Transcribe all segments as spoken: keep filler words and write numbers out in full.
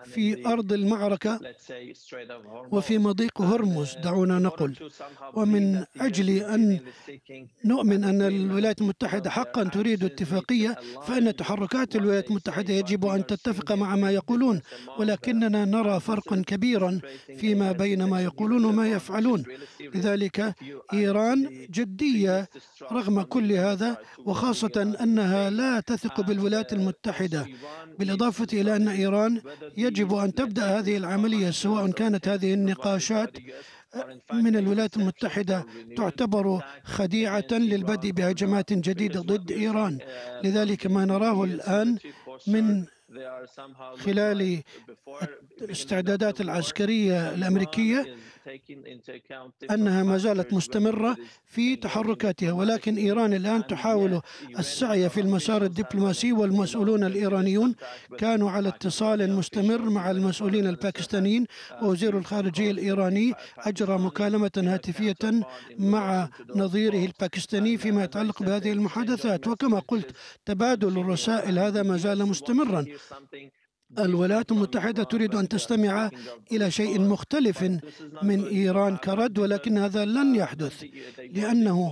في أرض المعركة وفي مضيق هرمز دعونا نقول. ومن أجل أن نؤمن أن الولايات المتحدة حقا تريد اتفاقية، فإن تحركات الولايات المتحدة يجب أن تتفق مع ما يقولون، ولكننا نرى فرقا كبيرا فيما بين ما يقولون وما يفعلون. لذلك إيران جدية رغم كل هذا، وخاصة أنها لا تثق بالولايات المتحدة، بالإضافة إلى أن إيران يجب أن تبدأ هذه العملية، سواء كانت هذه النقاشات من الولايات المتحدة تعتبر خديعة للبدء بهجمات جديدة ضد إيران. لذلك ما نراه الآن من خلال الاستعدادات العسكرية الأمريكية أنها ما زالت مستمرة في تحركاتها، ولكن إيران الآن تحاول السعي في المسار الدبلوماسي، والمسؤولون الإيرانيون كانوا على اتصال مستمر مع المسؤولين الباكستانيين، ووزير الخارجية الإيراني أجرى مكالمة هاتفية مع نظيره الباكستاني فيما يتعلق بهذه المحادثات. وكما قلت تبادل الرسائل هذا ما زال مستمرا. الولايات المتحدة تريد أن تستمع إلى شيء مختلف من إيران كرد، ولكن هذا لن يحدث، لأنه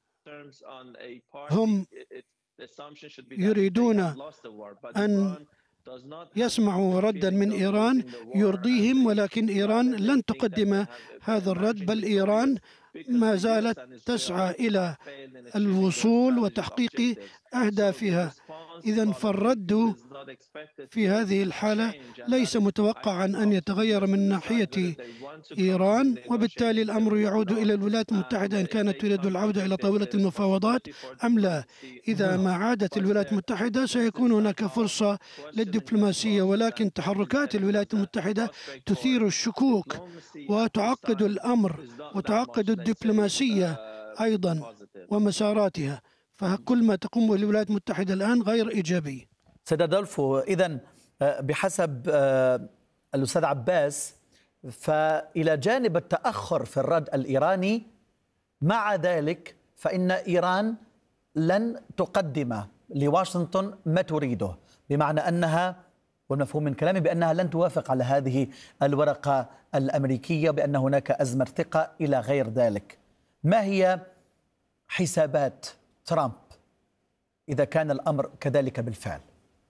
هم يريدون أن يسمعوا ردا من إيران يرضيهم، ولكن إيران لن تقدم هذا الرد، بل إيران ما زالت تسعى إلى الوصول وتحقيق أهدافها. إذن فالرد في هذه الحالة ليس متوقعا أن يتغير من ناحية إيران، وبالتالي الأمر يعود إلى الولايات المتحدة إن كانت تريد العودة إلى طاولة المفاوضات أم لا. إذا ما عادت الولايات المتحدة سيكون هناك فرصة للدبلوماسية، ولكن تحركات الولايات المتحدة تثير الشكوك وتعقد الأمر وتعقد الدبلوماسية أيضا ومساراتها. فكل ما تقوم به الولايات المتحدة الآن غير إيجابي. سيد أدولفو، إذن بحسب الأستاذ عباس، فإلى جانب التأخر في الرد الإيراني، مع ذلك فإن إيران لن تقدم لواشنطن ما تريده، بمعنى أنها، والمفهوم من كلامي بأنها لن توافق على هذه الورقة الأمريكية، بأن هناك أزمة ثقة إلى غير ذلك. ما هي حسابات ترامب إذا كان الأمر كذلك بالفعل؟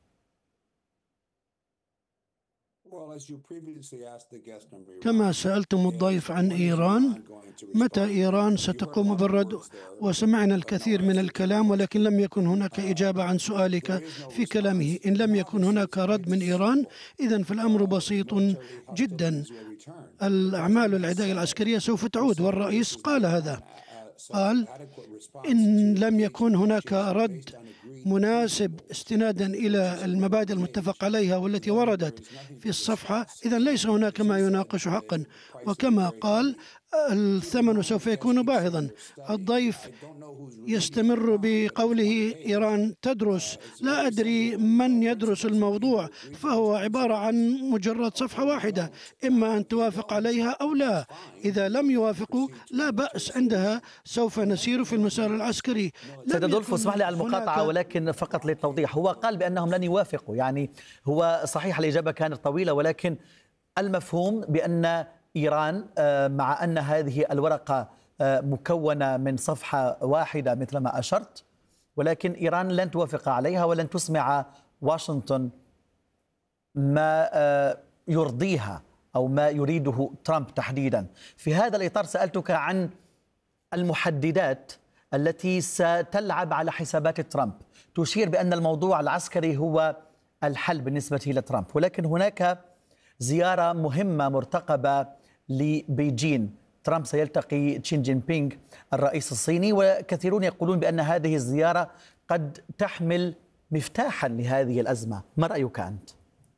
كما سألتم الضيف عن إيران، متى إيران ستقوم بالرد؟ وسمعنا الكثير من الكلام، ولكن لم يكن هناك إجابة عن سؤالك في كلامه. إن لم يكن هناك رد من إيران، إذن فالأمر بسيط جدا، الأعمال العدائية العسكرية سوف تعود، والرئيس قال هذا. قال إن لم يكن هناك رد مناسب استنادا إلى المبادئ المتفق عليها والتي وردت في الصفحة، إذن ليس هناك ما يناقش حقا. وكما قال الثمن سوف يكون باهظا. الضيف يستمر بقوله إيران تدرس. لا أدري من يدرس الموضوع، فهو عبارة عن مجرد صفحة واحدة، إما أن توافق عليها أو لا. إذا لم يوافقوا لا بأس، عندها سوف نسير في المسار العسكري. سيد أدولفو، اسمح لي على المقاطعة، ولكن فقط للتوضيح، هو قال بأنهم لن يوافقوا، يعني هو صحيح الإجابة كانت طويلة، ولكن المفهوم بأن إيران مع أن هذه الورقة مكونة من صفحة واحدة مثل ما أشرت، ولكن إيران لن توافق عليها ولن تسمع واشنطن ما يرضيها أو ما يريده ترامب تحديدا. في هذا الإطار سألتك عن المحددات التي ستلعب على حسابات ترامب. تشير بأن الموضوع العسكري هو الحل بالنسبة لترامب، ولكن هناك زيارة مهمة مرتقبة لبيجين. ترامب سيلتقي شي جين بينغ الرئيس الصيني، وكثيرون يقولون بأن هذه الزيارة قد تحمل مفتاحا لهذه الأزمة. ما رأيك أنت؟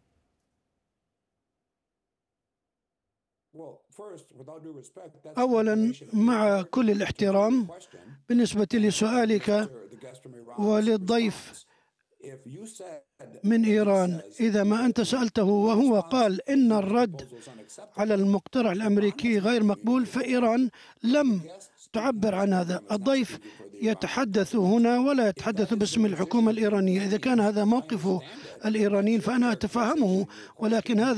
أولا، مع كل الاحترام بالنسبة لسؤالك وللضيف من إيران، إذا ما أنت سألته وهو قال إن الرد على المقترح الأمريكي غير مقبول، فإيران لم تعبر عن هذا. الضيف يتحدث هنا ولا يتحدث باسم الحكومة الإيرانية. إذا كان هذا موقف الإيرانيين فأنا أتفهمه، ولكن هذا